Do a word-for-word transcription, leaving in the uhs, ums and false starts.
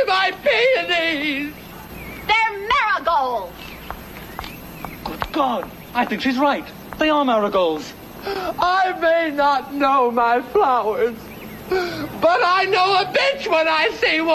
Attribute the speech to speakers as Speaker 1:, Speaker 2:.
Speaker 1: are my peonies?
Speaker 2: They're marigolds.
Speaker 3: Good God, I think she's right. They are marigolds.
Speaker 1: I may not know my flowers, but I know a bitch when I see one.